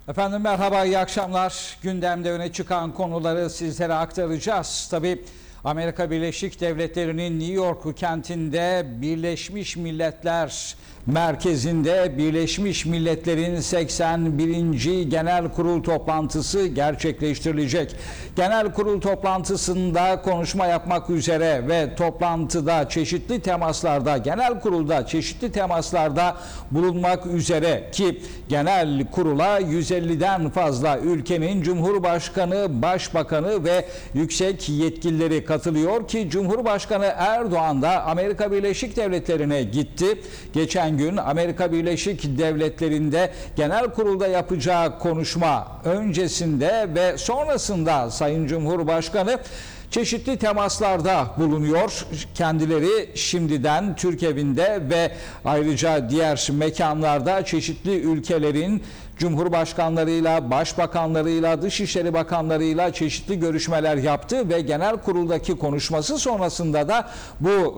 Efendim merhaba, iyi akşamlar. Gündemde öne çıkan konuları sizlere aktaracağız. Tabii Amerika Birleşik Devletleri'nin New York kentinde Birleşmiş Milletler merkezinde Birleşmiş Milletler'in 81. Genel Kurul toplantısı gerçekleştirilecek. Genel Kurul toplantısında konuşma yapmak üzere ve toplantıda çeşitli temaslarda, Genel Kurul'da çeşitli temaslarda bulunmak üzere ki Genel Kurul'a 150'den fazla ülkenin Cumhurbaşkanı, Başbakanı ve yüksek yetkilileri katılıyor ki Cumhurbaşkanı Erdoğan da Amerika Birleşik Devletleri'ne gitti. Geçen gün Amerika Birleşik Devletleri'nde Genel Kurul'da yapacağı konuşma öncesinde ve sonrasında Sayın Cumhurbaşkanı çeşitli temaslarda bulunuyor. Kendileri şimdiden Türk Evi'nde ve ayrıca diğer mekanlarda çeşitli ülkelerin Cumhurbaşkanlarıyla, Başbakanlarıyla, Dışişleri Bakanlarıyla çeşitli görüşmeler yaptı ve Genel Kurul'daki konuşması sonrasında da bu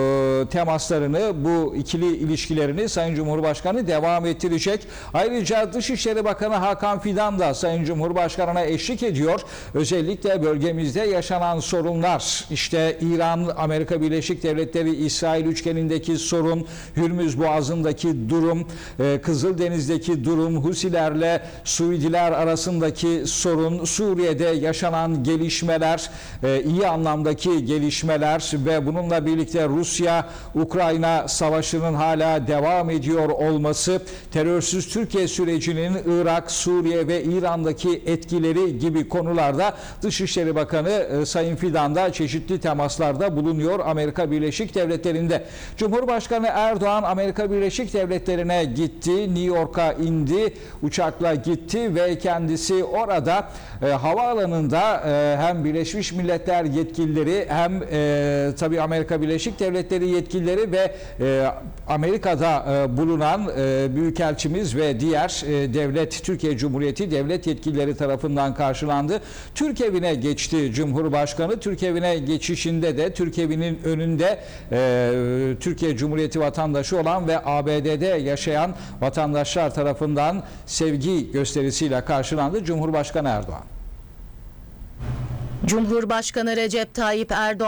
temaslarını, bu ikili ilişkilerini Sayın Cumhurbaşkanı devam ettirecek. Ayrıca Dışişleri Bakanı Hakan Fidan da Sayın Cumhurbaşkanı'na eşlik ediyor. Özellikle bölgemizde yaşanan sorunlar, işte İran, Amerika Birleşik Devletleri, İsrail üçgenindeki sorun, Hürmüz Boğazı'ndaki durum, Kızıldeniz'deki durum, Husilerle Suudiler arasındaki sorun, Suriye'de yaşanan gelişmeler, iyi anlamdaki gelişmeler ve bununla birlikte Rusya-Ukrayna savaşının hala devam ediyor olması, terörsüz Türkiye sürecinin Irak, Suriye ve İran'daki etkileri gibi konularda Dışişleri Bakanı Sayın Fidan da çeşitli temaslarda bulunuyor Amerika Birleşik Devletleri'nde. Cumhurbaşkanı Erdoğan Amerika Birleşik Devletleri'ne gitti, New York'a indi, uçakla gitti ve kendisi orada havaalanında hem Birleşmiş Milletler yetkilileri hem tabii Amerika Birleşik Devletleri yetkilileri ve Amerika'da bulunan Büyükelçimiz ve diğer Türkiye Cumhuriyeti devlet yetkilileri tarafından karşılandı. Türk Evi'ne geçti Cumhurbaşkanı. Türk Evi'ne geçişinde de Türk Evi'nin önünde Türkiye Cumhuriyeti vatandaşı olan ve ABD'de yaşayan vatandaşlar tarafından sevgi gösterisiyle karşılandı Cumhurbaşkanı Erdoğan. Cumhurbaşkanı Recep Tayyip Erdoğan